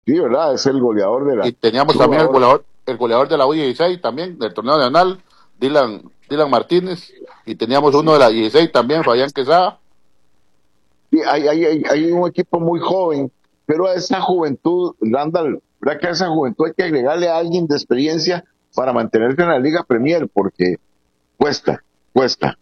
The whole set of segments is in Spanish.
Sí, ¿verdad? Es el goleador de Y la teníamos también jugadora. el goleador de la U16 también, del torneo nacional, Dylan Martínez, y teníamos uno de la 16 también, Fabián Quesada. Sí, hay un equipo muy joven, pero a esa juventud, Randall, ¿verdad que a esa juventud hay que agregarle a alguien de experiencia para mantenerse en la Liga Premier? Porque cuesta, cuesta.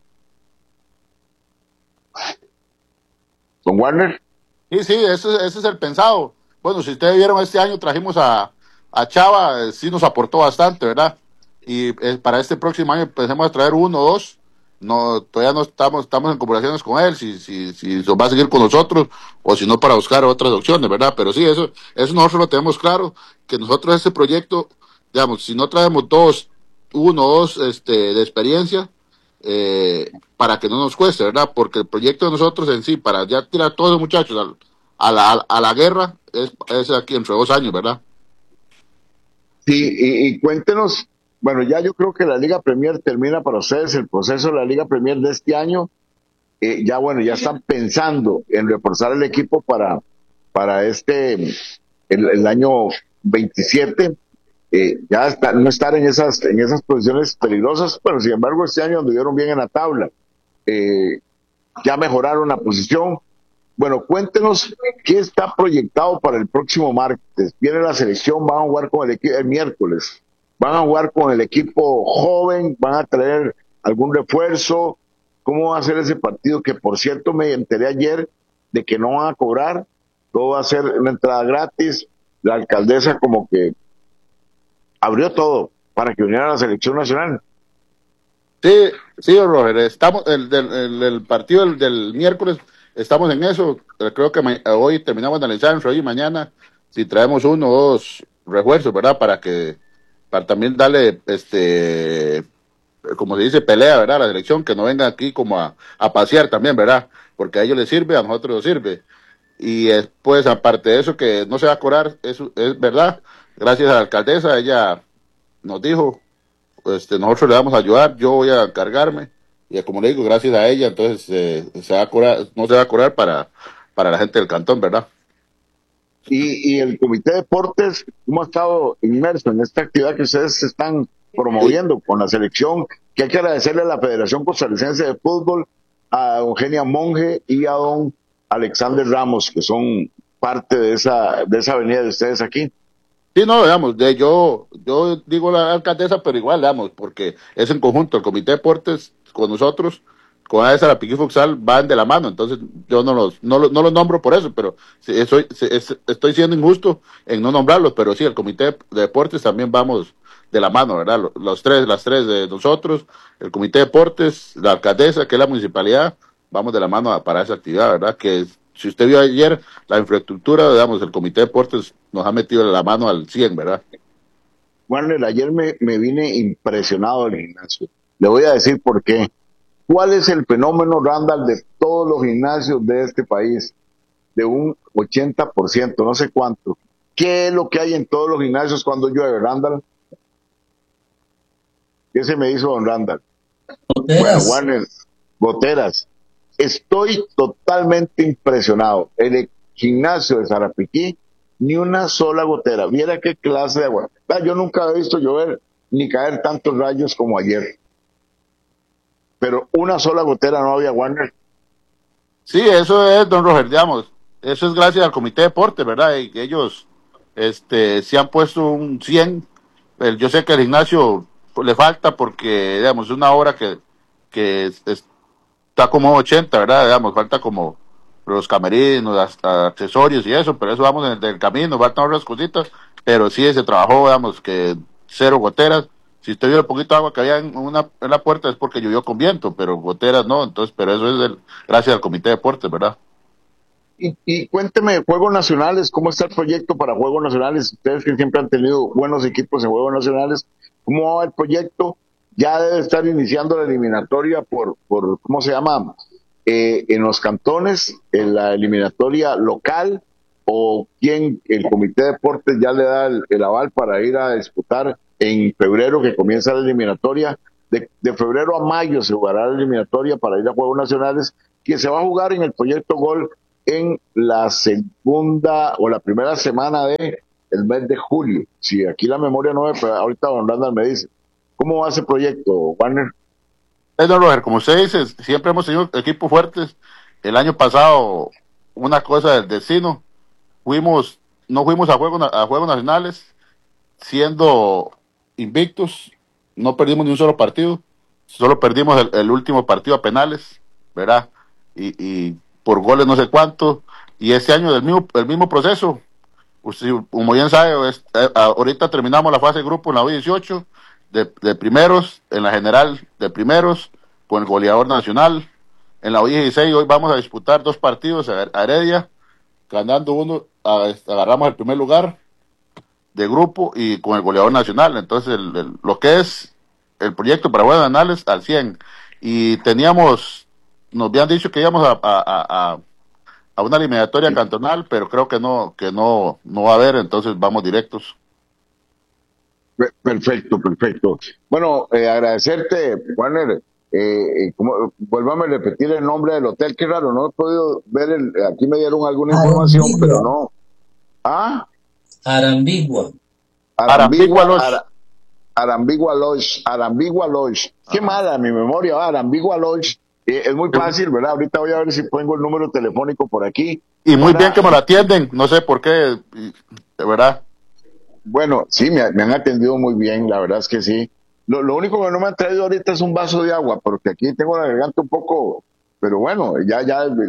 Con Warner, Sí, sí, ese es el pensado. Bueno, si ustedes vieron este año trajimos a Chava, sí nos aportó bastante, ¿verdad? Y para este próximo año empecemos a traer uno o dos. No, todavía no estamos en conversaciones con él, si va a seguir con nosotros o si no para buscar otras opciones, ¿verdad? Pero sí, eso nosotros lo tenemos claro, que nosotros este proyecto, digamos, si no traemos uno o dos de experiencia, para que no nos cueste, ¿verdad? Porque el proyecto de nosotros en sí, para ya tirar a todos los muchachos a la guerra, es aquí entre 2 años, ¿verdad? sí, y cuéntenos, bueno, ya yo creo que la Liga Premier termina para ustedes el proceso de la Liga Premier de este año. Ya bueno, ya están pensando en reforzar el equipo para el año 27. Ya no estar en esas posiciones peligrosas, pero sin embargo este año anduvieron bien en la tabla. Eh, ya mejoraron la posición. Bueno, cuéntenos qué está proyectado para el próximo martes. Viene la selección, van a jugar con el equipo el miércoles. Van a jugar con el equipo joven, van a traer algún refuerzo. ¿Cómo va a ser ese partido? Que por cierto me enteré ayer de que no van a cobrar, todo va a ser una entrada gratis. La alcaldesa como que abrió todo para que uniera a la selección nacional. Sí, sí, Roger, estamos, el partido del miércoles, estamos en eso. Creo que hoy terminamos de analizar entre hoy y mañana, si traemos uno o dos refuerzos, ¿verdad? Para también darle, como se dice, pelea, ¿verdad? A la selección, que no venga aquí como a pasear también, ¿verdad? Porque a ellos les sirve, a nosotros nos sirve. Y después, aparte de eso, que no se va a cobrar, eso es verdad. Gracias a la alcaldesa, ella nos dijo, nosotros le vamos a ayudar, yo voy a encargarme. Y como le digo, gracias a ella, entonces se va a cobrar, no se va a cobrar para la gente del cantón, ¿verdad? Y el Comité de Deportes, ¿cómo ha estado inmerso en esta actividad que ustedes están Y, promoviendo con la selección? Que hay que agradecerle a la Federación Costarricense de Fútbol, a Eugenia Monge y a don Alexander Ramos, que son parte de esa avenida de ustedes aquí. sí, no, digamos, yo digo la alcaldesa, pero igual, digamos, porque es en conjunto, el Comité de Deportes con nosotros, con esa la Piqui Futsal, van de la mano, entonces yo no los nombro por eso, pero sí, estoy siendo injusto en no nombrarlos, pero sí, el Comité de Deportes también vamos de la mano, ¿verdad? Las tres de nosotros, el Comité de Deportes, la alcaldesa, que es la municipalidad, vamos de la mano para esa actividad, ¿verdad? Si usted vio ayer la infraestructura, digamos, el Comité de Deportes nos ha metido la mano al 100, ¿verdad? Warner, ayer me vine impresionado del gimnasio. Le voy a decir por qué. ¿Cuál es el fenómeno, Randall, de todos los gimnasios de este país? De un 80%, no sé cuánto. ¿Qué es lo que hay en todos los gimnasios cuando llueve, Randall? ¿Qué se me hizo don Randall? Bueno, Goteras. Warner, goteras. Estoy totalmente impresionado. El gimnasio de Zarapiquí, ni una sola gotera. Viera qué clase de agua. Yo nunca he visto llover ni caer tantos rayos como ayer. Pero una sola gotera no había, Warner. Sí, eso es, don Roger, digamos, eso es gracias al Comité de Deportes, ¿verdad? Y que ellos se han puesto un 100. Yo sé que al gimnasio le falta porque, digamos, es una obra que está como 80, ¿verdad? Digamos, falta como los camerinos, hasta accesorios y eso, pero eso vamos en el camino, faltan otras cositas, pero sí se trabajó, digamos, que cero goteras. Si usted vio el poquito de agua que había en la puerta es porque llovió con viento, pero goteras no, entonces, pero eso es gracias al Comité de Deportes, ¿verdad? Y cuénteme, Juegos Nacionales, ¿cómo está el proyecto para Juegos Nacionales? Ustedes que siempre han tenido buenos equipos en Juegos Nacionales, ¿cómo va el proyecto? Ya debe estar iniciando la eliminatoria ¿cómo se llama? En los cantones, en la eliminatoria local, o quién, el Comité de Deportes ya le da el aval para ir a disputar en febrero, que comienza la eliminatoria. De febrero a mayo se jugará la eliminatoria para ir a Juegos Nacionales, que se va a jugar en el Proyecto Gol en la segunda o la primera semana de el mes de julio. Si aquí la memoria no me, pero ahorita don Randall me dice. ¿Cómo va ese proyecto, Warner? Don Roger, como usted dice, siempre hemos tenido equipos fuertes. El año pasado, una cosa del destino, no fuimos a juegos nacionales, siendo invictos, no perdimos ni un solo partido, solo perdimos el último partido a penales, ¿verdad? Y por goles no sé cuánto, y este año el mismo proceso. Usted, como bien sabe, ahorita terminamos la fase de grupo en la U18 de primeros, en la general de primeros, con el goleador nacional. En la U16 hoy vamos a disputar 2 partidos a Heredia, ganando uno, agarramos el primer lugar de grupo y con el goleador nacional. Entonces, lo que es el proyecto para Buenos Anales al 100. Y nos habían dicho que íbamos a una eliminatoria cantonal, pero creo que no va a haber, entonces vamos directos. Perfecto, perfecto. Bueno, agradecerte, Warner. Vuélvame a repetir el nombre del hotel, qué raro, no he podido ver, aquí me dieron alguna información, pero no. ¿Ah? Arambigua. Arambigua Lodge. Arambigua Lodge. Arambigua Lodge. Qué mala mi memoria, Arambigua Lodge. Es muy fácil, ¿verdad? Ahorita voy a ver si pongo el número telefónico por aquí. Y muy bien que me lo atienden, no sé por qué, de verdad. Bueno, sí, me han atendido muy bien, la verdad es que sí. Lo único que no me han traído ahorita es un vaso de agua, porque aquí tengo la garganta un poco, pero bueno, ya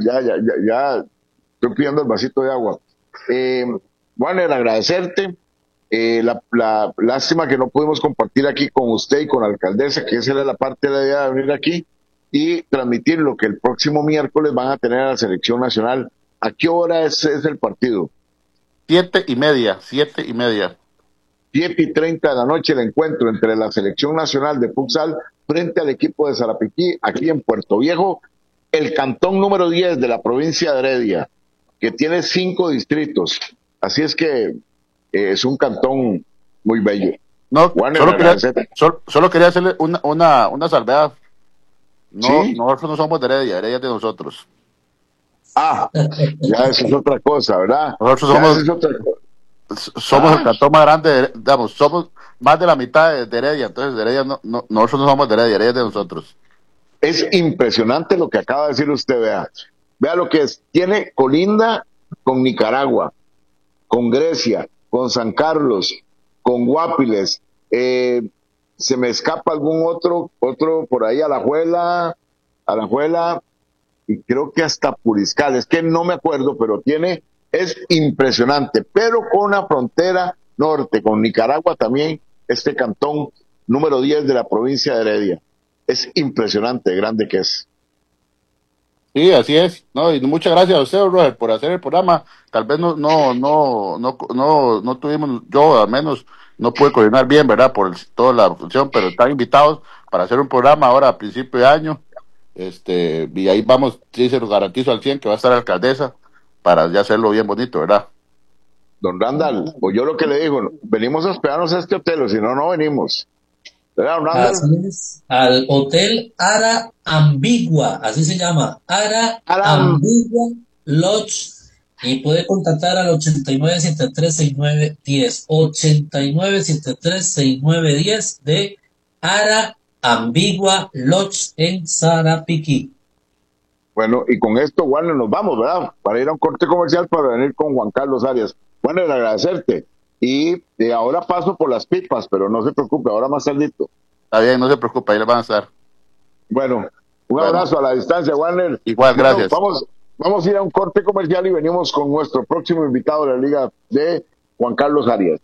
estoy pidiendo el vasito de agua. Warner, agradecerte. La lástima que no pudimos compartir aquí con usted y con la alcaldesa, que esa era la parte de la idea de venir aquí y transmitir lo que el próximo miércoles van a tener a la selección nacional. ¿A qué hora es el partido? 7:30. 7:30 de la noche el encuentro entre la selección nacional de futsal frente al equipo de Sarapiquí, aquí en Puerto Viejo, el cantón número 10 de la provincia de Heredia, que tiene 5 distritos. Así es que es un cantón muy bello. No, Warner, solo quería hacerle una salvedad. No, ¿sí? Nosotros no somos de Heredia es de nosotros. Ah, ya eso es otra cosa, ¿verdad? Nosotros somos el cantón más grande, digamos, somos más de la mitad de Heredia, entonces Heredia nosotros no somos de Heredia es de nosotros. Es impresionante lo que acaba de decir usted, vea lo que es, tiene colinda con Nicaragua, con Grecia, con San Carlos, con Guapiles, se me escapa algún otro por ahí, Alajuela, y creo que hasta Puriscal, es que no me acuerdo, pero es impresionante, pero con la frontera norte, con Nicaragua también, este cantón número 10 de la provincia de Heredia. Es impresionante, grande que es. Sí, así es. No, y muchas gracias a usted, Roger, por hacer el programa. Tal vez no tuvimos, yo al menos no pude coordinar bien, ¿verdad? Por toda la función, pero están invitados para hacer un programa ahora a principio de año. Y ahí vamos, sí, se los garantizo al 100 que va a estar la alcaldesa para ya hacerlo bien bonito, ¿verdad? Don Randall, pues yo lo que le digo, venimos a hospedarnos a este hotel, o si no, no venimos. ¿Verdad, Don Randall? Así es, al Hotel Ara Ambigua, así se llama, Ara Ambigua Lodge, y puede contactar al 89736910, 89736910 de Ara Ambigua Lodge en Sarapiquí. Bueno, y con esto, Warner, nos vamos, ¿verdad? Para ir a un corte comercial para venir con Juan Carlos Arias. Warner, agradecerte. Y ahora paso por las pipas, pero no se preocupe, ahora más tardito. Está bien, no se preocupe, ahí le van a estar. Bueno, un abrazo a la distancia, Warner. Igual, gracias. Vamos a ir a un corte comercial y venimos con nuestro próximo invitado de la Liga de Juan Carlos Arias.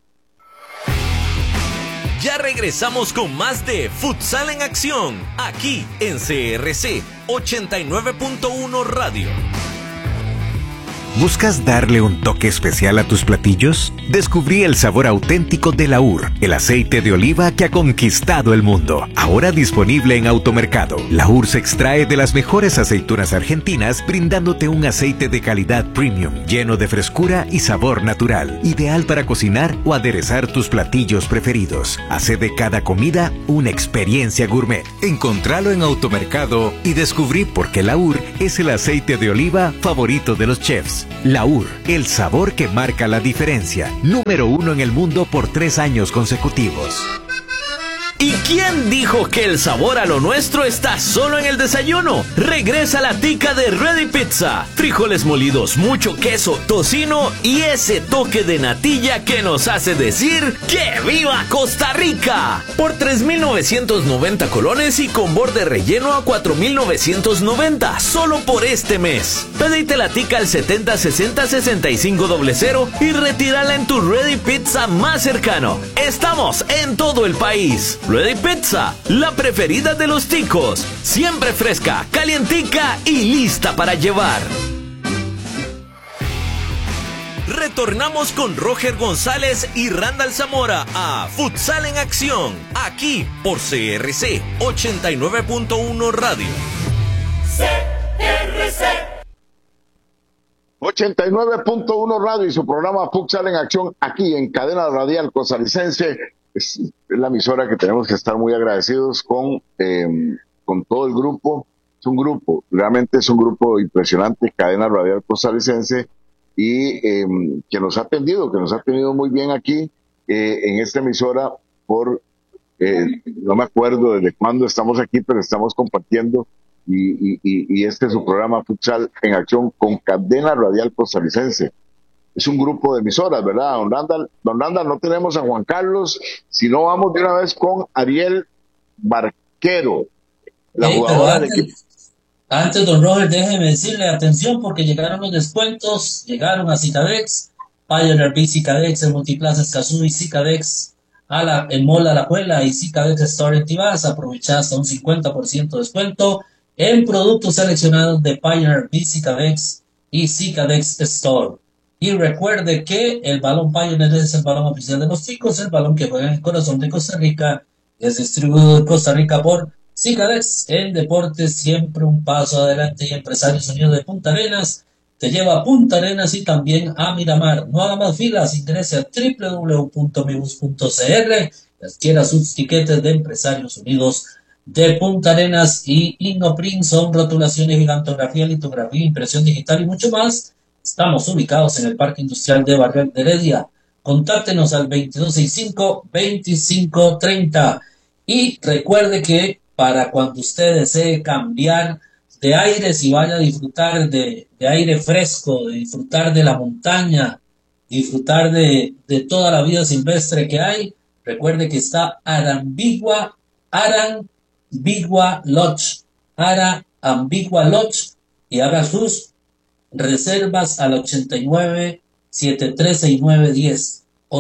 Ya regresamos con más de Futsal en Acción, aquí en CRC 89.1 Radio. ¿Buscas darle un toque especial a tus platillos? Descubrí el sabor auténtico de Laur, el aceite de oliva que ha conquistado el mundo. Ahora disponible en Automercado. Laur se extrae de las mejores aceitunas argentinas, brindándote un aceite de calidad premium, lleno de frescura y sabor natural. Ideal para cocinar o aderezar tus platillos preferidos. Hace de cada comida una experiencia gourmet. Encontralo en Automercado y descubrí por qué Laur es el aceite de oliva favorito de los chefs. Laur, el sabor que marca la diferencia. Número 1 en el mundo por 3 años consecutivos. ¿Y quién dijo que el sabor a lo nuestro está solo en el desayuno? Regresa la tica de Ready Pizza. Frijoles molidos, mucho queso, tocino y ese toque de natilla que nos hace decir ¡que viva Costa Rica! Por 3,990 colones y con borde relleno a 4,990, solo por este mes. Pedite la tica al 7060-6500 y retírala en tu Ready Pizza más cercano. Estamos en todo el país. Ready Pizza, la preferida de los ticos. Siempre fresca, calientica y lista para llevar. Retornamos con Roger González y Randall Zamora a Futsal en Acción, aquí por CRC 89.1 Radio. CRC 89.1 Radio y su programa Futsal en Acción, aquí en Cadena Radial Costarricense. Es la emisora que tenemos que estar muy agradecidos con todo el grupo. Es un grupo, realmente es un grupo impresionante, Cadena Radial Costarricense, y que nos ha tenido muy bien aquí en esta emisora por, no me acuerdo desde cuándo estamos aquí, pero estamos compartiendo y este es su programa Futsal en Acción con Cadena Radial Costarricense. Es un grupo de emisoras, ¿verdad, don Randall? Don Randall, no tenemos a Juan Carlos, sino vamos de una vez con Ariel Barquero, la jugadora del equipo. Antes, don Roger, déjeme decirle atención porque llegaron los descuentos, llegaron a Cicadex, Pioneer B Cicadex, el Multiplaza Escazú y Cicadex, en Mall Alajuela y Cicadex Store en Tibás. Aprovecha hasta un 50% de descuento en productos seleccionados de Pioneer B Cicadex y Cicadex Store. Y recuerde que el balón Pioneer es el balón oficial de los chicos, el balón que juega en el corazón de Costa Rica, es distribuido en Costa Rica por Cicadex. En deportes siempre un paso adelante y Empresarios Unidos de Punta Arenas te lleva a Punta Arenas y también a Miramar. No haga más filas, ingrese a www.mibus.cr y adquiera sus tiquetes de Empresarios Unidos de Punta Arenas. Y Innoprint son rotulaciones, gigantografía, litografía, impresión digital y mucho más. Estamos ubicados en el Parque Industrial de Barrio de Heredia. Contáctenos al 2265-2530. Y recuerde que para cuando usted desee cambiar de aire, si vaya a disfrutar de aire fresco, de disfrutar de la montaña, disfrutar de toda la vida silvestre que hay, recuerde que está Arambigua Lodge. Arambigua Lodge, y haga sus reservas al 89736910,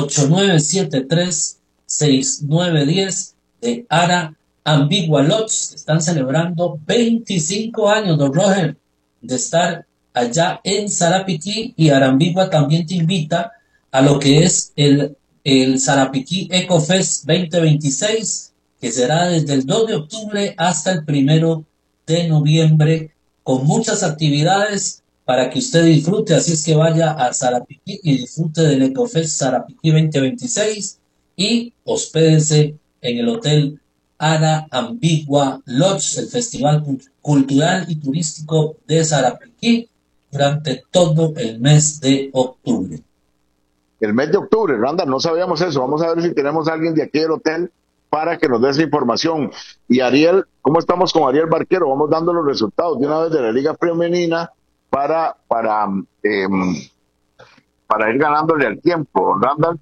89736910 de Arambigua Lodge. Están celebrando 25 años, don Roger, de estar allá en Sarapiquí, y Arambigua también te invita a lo que es el Sarapiquí EcoFest 2026, que será desde el 2 de octubre hasta el 1 de noviembre, con muchas actividades para que usted disfrute. Así es que vaya a Sarapiquí y disfrute del EcoFest Sarapiquí 2026 y hospédese en el Hotel Arambigua Lodge, el Festival Cultural y Turístico de Sarapiquí, durante todo el mes de octubre. El mes de octubre, Randa, no sabíamos eso. Vamos a ver si tenemos a alguien de aquí del hotel para que nos dé esa información. Y Ariel, ¿cómo estamos con Ariel Barquero? Vamos dando los resultados de una vez de la Liga Femenina para ir ganándole al tiempo, Randall.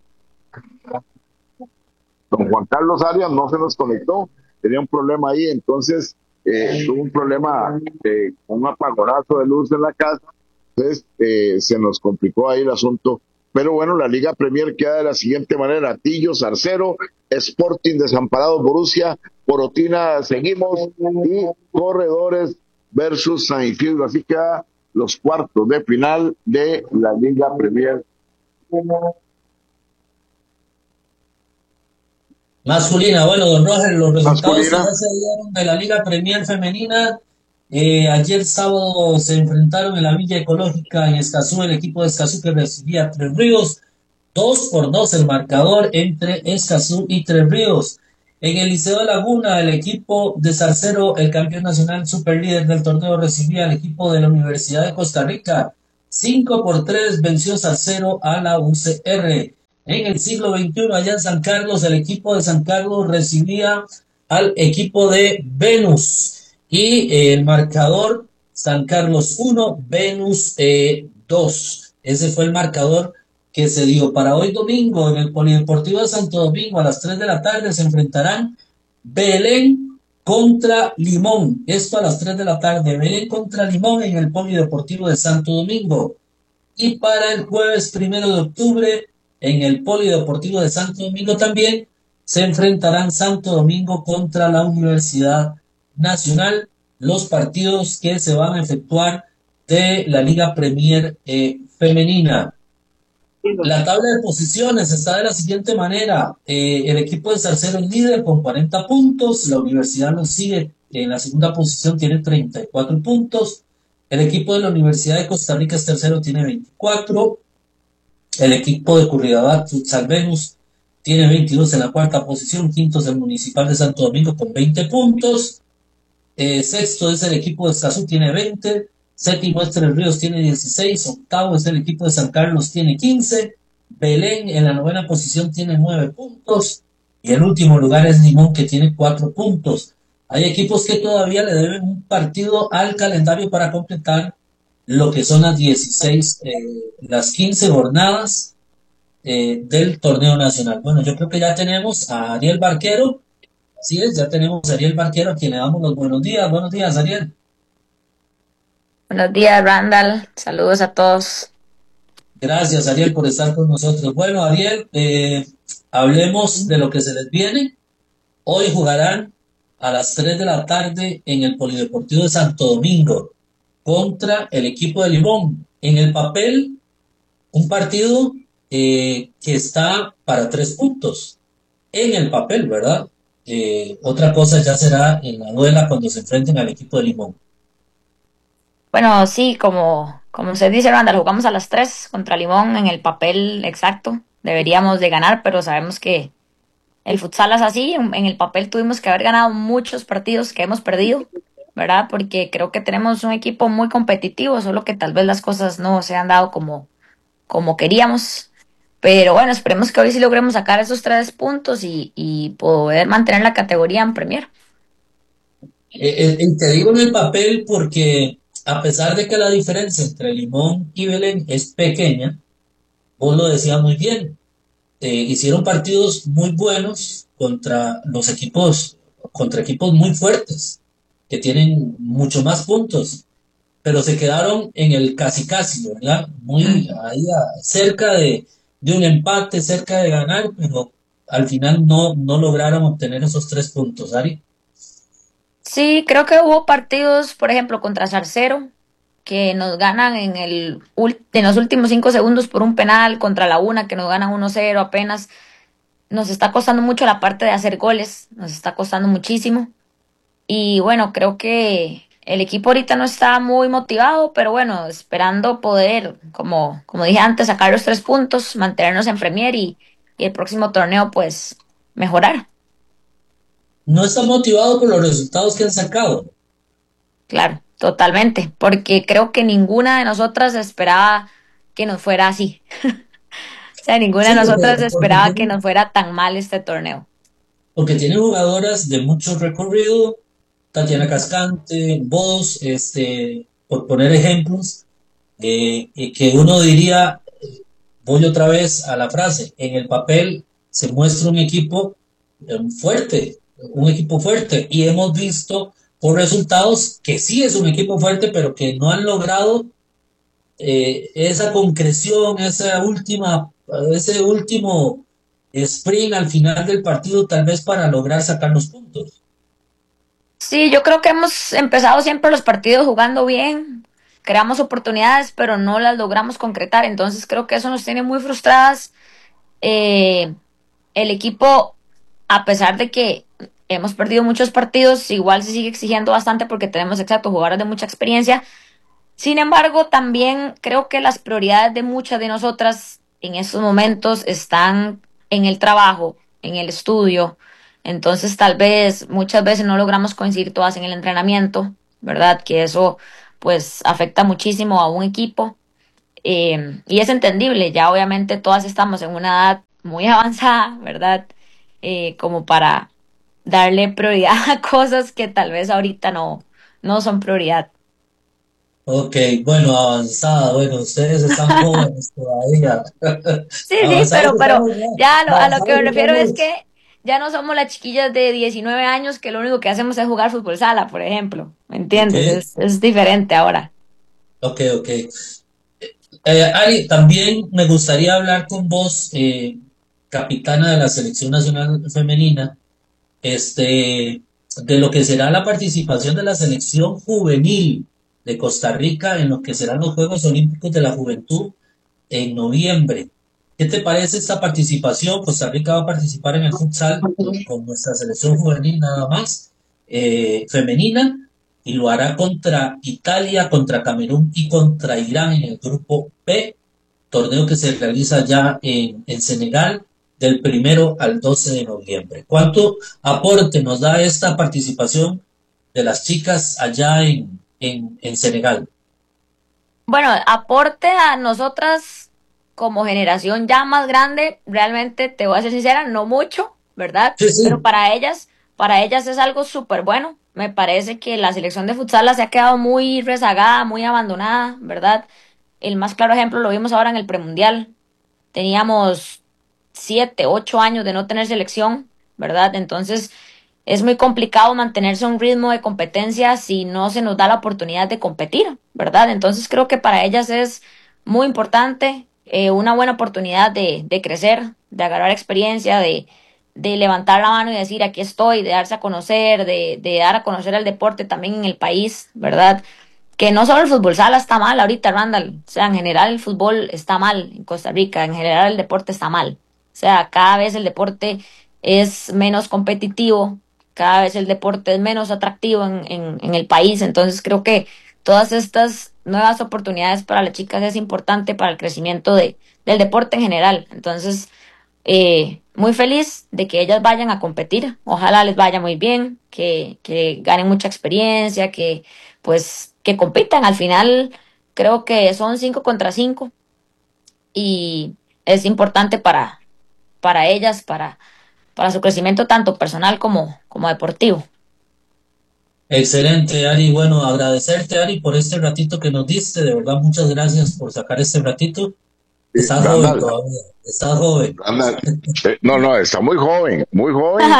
Don Juan Carlos Arias no se nos conectó, tenía un problema ahí, entonces tuvo un problema, un apagonazo de luz en la casa, entonces se nos complicó ahí el asunto. Pero bueno, la Liga Premier queda de la siguiente manera: Tillo, Zarcero, Sporting, Desamparados, Borussia, Porotina, seguimos, y Corredores versus San Isidro. Así queda los cuartos de final de la Liga Premier masculina. Bueno, don Roger, los resultados que masculina. ya se dieron de la Liga Premier femenina. Ayer sábado se enfrentaron en la Villa Ecológica en Escazú, el equipo de Escazú que recibía Tres Ríos. 2-2 el marcador entre Escazú y Tres Ríos. En el Liceo de Laguna, el equipo de Zarcero, el campeón nacional superlíder del torneo, recibía al equipo de la Universidad de Costa Rica. 5-3 venció Zarcero a la UCR. En el siglo XXI, allá en San Carlos, el equipo de San Carlos recibía al equipo de Venus. Y el marcador, San Carlos 1, Venus 2. Ese fue el marcador que se dio. Para hoy domingo, en el Polideportivo de Santo Domingo, a las 3 de la tarde, se enfrentarán Belén contra Limón. Esto a las 3 de la tarde. Belén contra Limón en el Polideportivo de Santo Domingo. Y para el jueves 1 de octubre, en el Polideportivo de Santo Domingo también, se enfrentarán Santo Domingo contra la Universidad Nacional. Los partidos que se van a efectuar de la Liga Premier femenina. La tabla de posiciones está de la siguiente manera. El equipo de Zarcero es líder con 40 puntos. La Universidad lo sigue en la segunda posición, tiene 34 puntos. El equipo de la Universidad de Costa Rica es tercero, tiene 24. El equipo de Curridabat, Futsal Venus, tiene 22 en la cuarta posición. Quinto es el Municipal de Santo Domingo con 20 puntos. Sexto es el equipo de Escazú, tiene 20. Séptimo es Tres Ríos, tiene 16. Octavo es el equipo de San Carlos, tiene 15. Belén en la novena posición tiene 9 puntos. Y el último lugar es Limón, que tiene 4 puntos. Hay equipos que todavía le deben un partido al calendario para completar lo que son las 15 jornadas del torneo nacional. Bueno, yo creo que ya tenemos a Ariel Barquero. Así es, ya tenemos a Ariel Barquero, a quien le damos los buenos días. Buenos días, Ariel. Buenos días, Randall. Saludos a todos. Gracias, Ariel, por estar con nosotros. Bueno, Ariel, hablemos de lo que se les viene. Hoy jugarán a las 3 de la tarde en el Polideportivo de Santo Domingo contra el equipo de Limón. En el papel, un partido que está para 3 puntos. En el papel, ¿verdad? Otra cosa ya será en la duela cuando se enfrenten al equipo de Limón. Bueno, sí, como se dice, Randall, jugamos a las 3 contra Limón en el papel exacto. Deberíamos de ganar, pero sabemos que el futsal es así. En el papel tuvimos que haber ganado muchos partidos que hemos perdido, ¿verdad? Porque creo que tenemos un equipo muy competitivo, solo que tal vez las cosas no se han dado como queríamos. Pero bueno, esperemos que hoy sí logremos sacar esos 3 puntos y poder mantener la categoría en Premier. Te digo en el papel porque a pesar de que la diferencia entre Limón y Belén es pequeña, vos lo decías muy bien, hicieron partidos muy buenos contra equipos muy fuertes, que tienen mucho más puntos, pero se quedaron en el casi, ¿verdad? Muy ahí cerca de un empate, cerca de ganar, pero al final no lograron obtener esos 3 puntos, Ari. Sí, creo que hubo partidos, por ejemplo, contra Zarcero, que nos ganan en los últimos 5 segundos por un penal, contra la UNA, que nos ganan 1-0 apenas. Nos está costando mucho la parte de hacer goles, nos está costando muchísimo. Y bueno, creo que el equipo ahorita no está muy motivado, pero bueno, esperando poder, como dije antes, sacar los 3 puntos, mantenernos en Premier y el próximo torneo, pues, mejorar. No está motivado por los resultados que han sacado. Claro, totalmente, porque creo que ninguna de nosotras esperaba que nos fuera así. O sea, ninguna de nosotras esperaba que nos fuera tan mal este torneo. Porque tiene jugadoras de mucho recorrido, Tatiana Cascante, vos, por poner ejemplos, que uno diría, voy otra vez a la frase, en el papel se muestra un equipo fuerte, y hemos visto por resultados que sí es un equipo fuerte, pero que no han logrado esa concreción, ese último sprint al final del partido, tal vez para lograr sacar los puntos. Sí, yo creo que hemos empezado siempre los partidos jugando bien. creamos oportunidades, pero no las logramos concretar. Entonces creo que eso nos tiene muy frustradas. El equipo, a pesar de que hemos perdido muchos partidos, igual se sigue exigiendo bastante porque tenemos, exacto, jugadores de mucha experiencia. Sin embargo, también creo que las prioridades de muchas de nosotras en estos momentos están en el trabajo, en el estudio. Entonces, tal vez muchas veces no logramos coincidir todas en el entrenamiento, ¿verdad? Que eso pues afecta muchísimo a un equipo. Y es entendible, ya obviamente todas estamos en una edad muy avanzada, ¿verdad? Como para darle prioridad a cosas que tal vez ahorita no son prioridad. Ok, bueno, avanzada, bueno, ustedes están jóvenes todavía. Sí, sí, Avanzados pero estamos ya, ya a lo que avanzados me refiero es estamos. que ya no somos las chiquillas de 19 años que lo único que hacemos es jugar fútbol sala, por ejemplo. ¿Me Ok, entiendes? Es diferente ahora. ok. Ari, también me gustaría hablar con vos, capitana de la Selección Nacional Femenina, de lo que será la participación de la selección juvenil de Costa Rica en lo que serán los Juegos Olímpicos de la Juventud en noviembre. ¿Qué te parece esta participación? Costa Rica va a participar en el futsal con nuestra selección juvenil nada más, femenina, y lo hará contra Italia, contra Camerún y contra Irán en el grupo B, torneo que se realiza ya en Senegal del 1 al 12 de noviembre. ¿Cuánto aporte nos da esta participación de las chicas allá en Senegal? Bueno, aporte a nosotras como generación ya más grande, realmente te voy a ser sincera, no mucho, ¿verdad? Sí, Pero sí. para ellas es algo súper bueno. Me parece que la selección de futsal se ha quedado muy rezagada, muy abandonada, ¿verdad? El más claro ejemplo lo vimos ahora en el premundial. Teníamos 7, 8 años de no tener selección, ¿verdad? Entonces es muy complicado mantenerse a un ritmo de competencia si no se nos da la oportunidad de competir, ¿verdad? Entonces creo que para ellas es muy importante, una buena oportunidad de crecer, de agarrar experiencia, de levantar la mano y decir aquí estoy, de darse a conocer, de dar a conocer el deporte también en el país, ¿verdad? Que no solo el fútbol sala está mal ahorita, Randall. O sea, en general el fútbol está mal en Costa Rica, en general el deporte está mal. O sea, cada vez el deporte es menos competitivo, cada vez el deporte es menos atractivo en el país. Entonces creo que todas estas nuevas oportunidades para las chicas es importante para el crecimiento del deporte en general. Entonces, muy feliz de que ellas vayan a competir. Ojalá les vaya muy bien, que ganen mucha experiencia, que pues que compitan. Al final creo que son 5 contra 5 y es importante para ellas, para su crecimiento tanto personal como deportivo. Excelente, Ari. Bueno, agradecerte, Ari, por este ratito que nos diste. De verdad, muchas gracias por sacar este ratito. Estás joven Randall, todavía, estás joven. Randall, no, no, está muy joven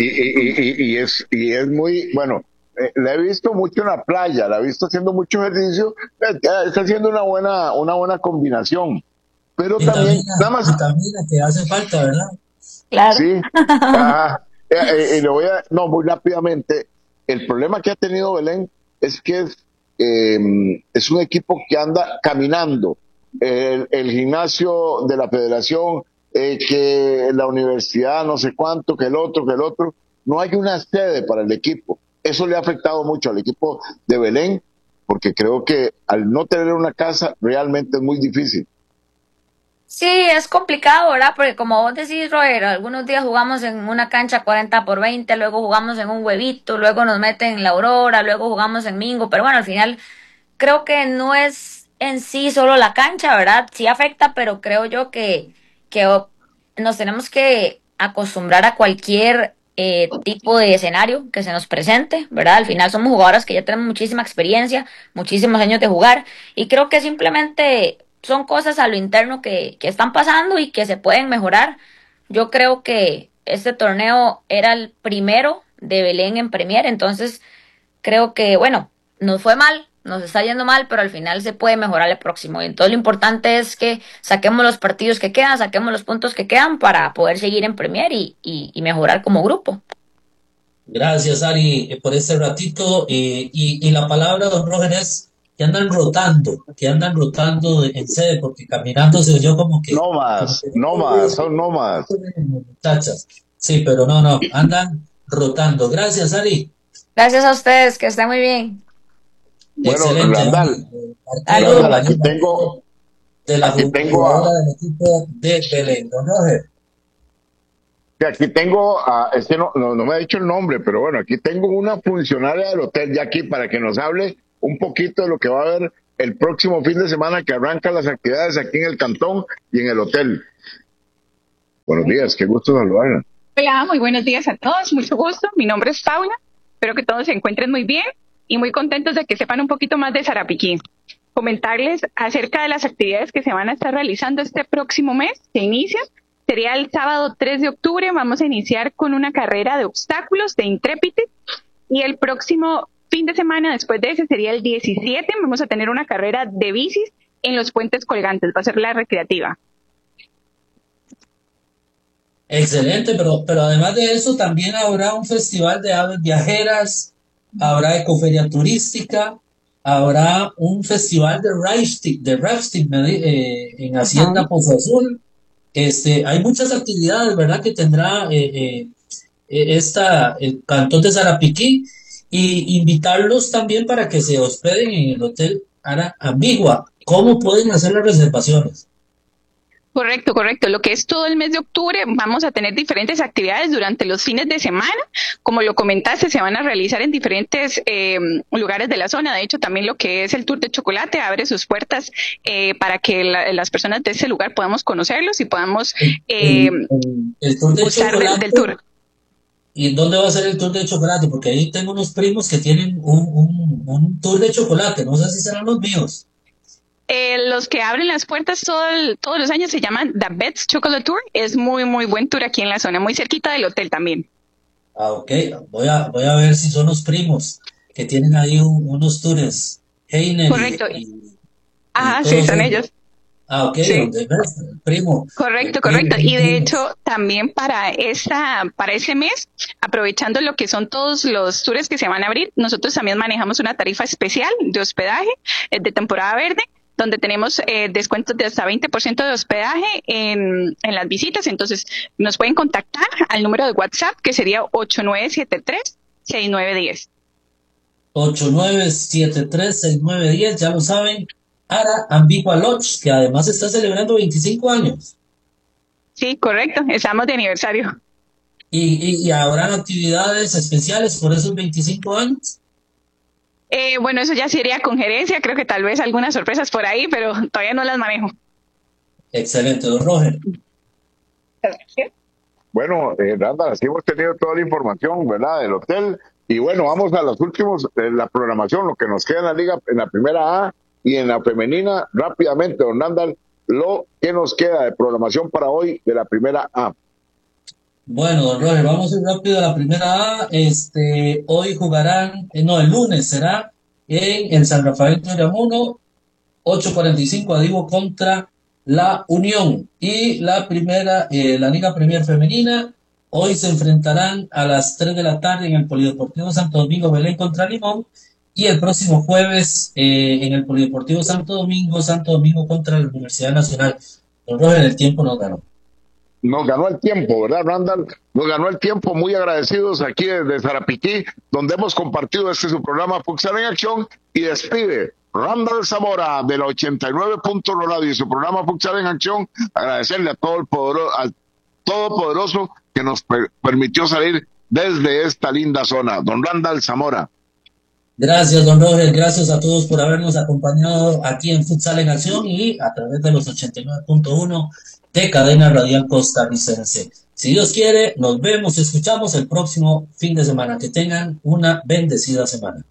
y es muy, bueno, la he visto mucho en la playa, la he visto haciendo mucho ejercicio, está haciendo una buena combinación, pero también, Vitamina, nada más, vitamina que hace falta, ¿verdad? Claro. sí, ajá, le voy a, no, muy rápidamente, el problema que ha tenido Belén es que es un equipo que anda caminando. El gimnasio de la federación, que la universidad, no sé cuánto, que el otro. No hay una sede para el equipo. Eso le ha afectado mucho al equipo de Belén, porque creo que al no tener una casa realmente es muy difícil. Sí, es complicado, ¿verdad? Porque como vos decís, Roger, algunos días jugamos en una cancha 40 por 20, luego jugamos en un huevito, luego nos meten en la Aurora, luego jugamos en Mingo, pero bueno, al final creo que no es en sí solo la cancha, ¿verdad? Sí afecta, pero creo yo que nos tenemos que acostumbrar a cualquier tipo de escenario que se nos presente, ¿verdad? Al final somos jugadoras que ya tenemos muchísima experiencia, muchísimos años de jugar, y creo que simplemente son cosas a lo interno que están pasando y que se pueden mejorar. Yo creo que este torneo era el primero de Belén en Premier, entonces creo que, bueno, nos fue mal, nos está yendo mal, pero al final se puede mejorar el próximo. Y entonces lo importante es que saquemos los partidos que quedan, saquemos los puntos que quedan para poder seguir en Premier y mejorar como grupo. Gracias, Ari, por este ratito. Y la palabra, don Roger, es rotando en sede, porque caminando se oyó como que Nómadas, son nómadas. muchachas. Sí, pero no, andan rotando. Gracias, Ari. Gracias a ustedes, que estén muy bien. Bueno, Excelente. Randall, Saludos. aquí tengo de la a, del equipo de Belén. Don Roger. aquí tengo a, es que no me ha dicho el nombre, pero bueno, aquí tengo una funcionaria del hotel ya aquí para que nos hable un poquito de lo que va a haber el próximo fin de semana que arrancan las actividades aquí en el cantón y en el hotel. Buenos días, qué gusto saludarla. Hola, muy buenos días a todos, mucho gusto. Mi nombre es Paula, espero que todos se encuentren muy bien y muy contentos de que sepan un poquito más de Sarapiquí. Comentarles acerca de las actividades que se van a estar realizando este próximo mes, que inicia. Sería el sábado 3 de octubre, vamos a iniciar con una carrera de obstáculos de Intrépide y el próximo fin de semana después de ese sería el 17, vamos a tener una carrera de bicis en los puentes colgantes, va a ser la recreativa. Excelente, pero además de eso también habrá un festival de aves viajeras, habrá ecoferia turística, habrá un festival de rafting en Hacienda Pozo Azul. Hay muchas actividades, ¿verdad?, que tendrá el Cantón de Sarapiquí, y invitarlos también para que se hospeden en el Hotel Ara Ambigua. ¿Cómo pueden hacer las reservaciones? Correcto. Lo que es todo el mes de octubre vamos a tener diferentes actividades durante los fines de semana. Como lo comentaste, se van a realizar en diferentes lugares de la zona. De hecho, también lo que es el Tour de Chocolate abre sus puertas para que las personas de ese lugar podamos conocerlos y podamos el Tour de gustar del tour. ¿Y dónde va a ser el Tour de Chocolate? Porque ahí tengo unos primos que tienen un Tour de Chocolate. No sé si serán los míos. Los que abren las puertas todos los años se llaman The Betts Chocolate Tour. Es muy, muy buen tour aquí en la zona, muy cerquita del hotel también. Ok. Voy a ver si son los primos que tienen ahí unos tours. Heiner. Correcto. Sí, son ellos. Ok, sí. El primo. Correcto. Y de hecho, también para ese mes, aprovechando lo que son todos los tours que se van a abrir, nosotros también manejamos una tarifa especial de hospedaje de temporada verde, donde tenemos descuentos de hasta 20% de hospedaje en las visitas. Entonces, nos pueden contactar al número de WhatsApp, que sería 8973-6910. 8973-6910, ya lo saben. Ara Ambigua Lodge, que además está celebrando 25 años. Sí, correcto, estamos de aniversario. ¿Y habrán actividades especiales por esos 25 años? Bueno, eso ya sería con gerencia, creo que tal vez algunas sorpresas por ahí, pero todavía no las manejo. Excelente, don Roger. Bueno, Randall, así hemos tenido toda la información, ¿verdad?, del hotel. Y bueno, vamos a los últimos, la programación, lo que nos queda en la liga, en la primera A y en la femenina. Rápidamente, don Randall, lo que nos queda de programación para hoy de la primera A. Bueno, don Roger, vamos a ir rápido a la primera A. Hoy jugarán, el lunes será en el San Rafael Toriamuno, 8:45 Adivo contra la Unión. Y la primera, la Liga Premier Femenina, hoy se enfrentarán a las 3 de la tarde en el Polideportivo Santo Domingo Belén contra Limón. Y el próximo jueves en el Polideportivo Santo Domingo contra la Universidad Nacional. Don Roger, el tiempo nos ganó. Nos ganó el tiempo, ¿verdad, Randall? Nos ganó el tiempo, muy agradecidos aquí desde Sarapiquí, donde hemos compartido su programa Futsal en Acción, y despide Randall Zamora de la 89.1 Radio y su programa Futsal en Acción. Agradecerle a todo al Todopoderoso que nos permitió salir desde esta linda zona. Don Randall Zamora. Gracias, don Roger. Gracias a todos por habernos acompañado aquí en Futsal en Acción y a través de los 89.1 de Cadena Radial Costarricense. Si Dios quiere, nos vemos, escuchamos el próximo fin de semana. Que tengan una bendecida semana.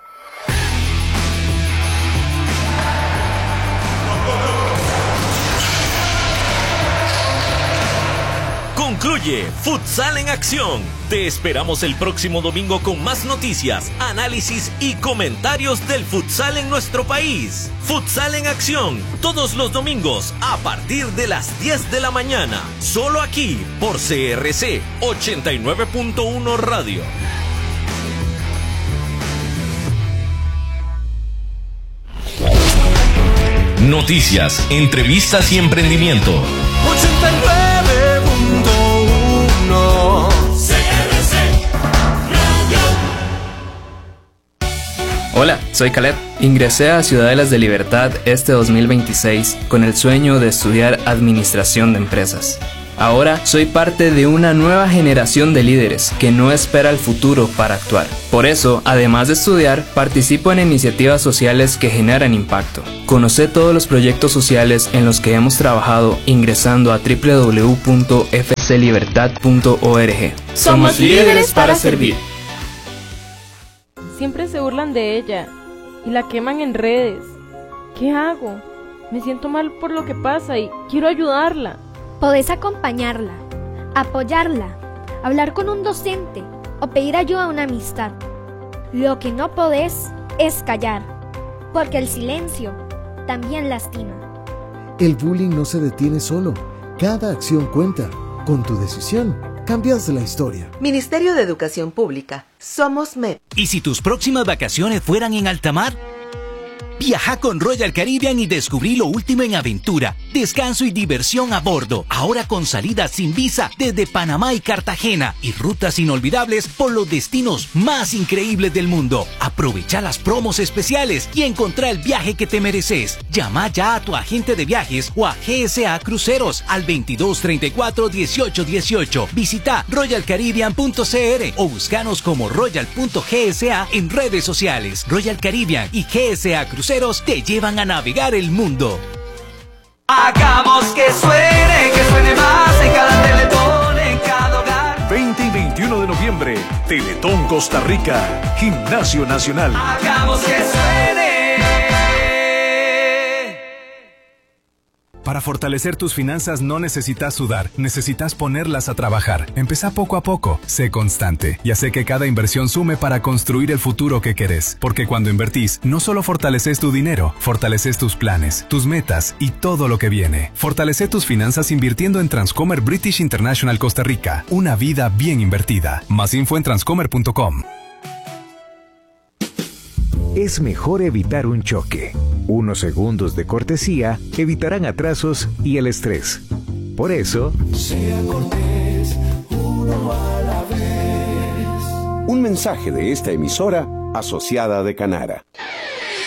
Concluye Futsal en Acción. Te esperamos el próximo domingo con más noticias, análisis y comentarios del futsal en nuestro país. Futsal en Acción, todos los domingos a partir de las 10 de la mañana. Solo aquí por CRC 89.1 Radio. Noticias, entrevistas y emprendimiento. 89.1 CRC Radio. Hola, soy Caleb. Ingresé a Ciudadelas de Libertad este 2026 con el sueño de estudiar Administración de Empresas. Ahora soy parte de una nueva generación de líderes que no espera el futuro para actuar. Por eso, además de estudiar, participo en iniciativas sociales que generan impacto. Conoce todos los proyectos sociales en los que hemos trabajado ingresando a www.fclibertad.org. Somos líderes para servir. Siempre se burlan de ella y la queman en redes. ¿Qué hago? Me siento mal por lo que pasa y quiero ayudarla. Podés acompañarla, apoyarla, hablar con un docente o pedir ayuda a una amistad. Lo que no podés es callar, porque el silencio también lastima. El bullying no se detiene solo. Cada acción cuenta. Con tu decisión, cambias la historia. Ministerio de Educación Pública. Somos MEP. ¿Y si tus próximas vacaciones fueran en alta mar? Viaja con Royal Caribbean y descubrí lo último en aventura, descanso y diversión a bordo. Ahora con salidas sin visa desde Panamá y Cartagena y rutas inolvidables por los destinos más increíbles del mundo. Aprovecha las promos especiales y encontrá el viaje que te mereces. Llama ya a tu agente de viajes o a GSA Cruceros al 2234-1818. Visita royalcaribbean.cr o búscanos como royal.gsa en redes sociales. Royal Caribbean y GSA Cruceros te llevan a navegar el mundo. Hagamos que suene más en cada Teletón, en cada hogar. 20 y 21 de noviembre, Teletón Costa Rica, Gimnasio Nacional. Hagamos que suene. Para fortalecer tus finanzas no necesitas sudar, necesitas ponerlas a trabajar. Empezá poco a poco, sé constante y hace que cada inversión sume para construir el futuro que querés. Porque cuando invertís, no solo fortaleces tu dinero, fortaleces tus planes, tus metas y todo lo que viene. Fortalece tus finanzas invirtiendo en Transcomer British International Costa Rica. Una vida bien invertida. Más info en transcomer.com. Es mejor evitar un choque. Unos segundos de cortesía evitarán atrasos y el estrés. Por eso, Sea cortés, uno a la vez. Un mensaje de esta emisora asociada de Canara.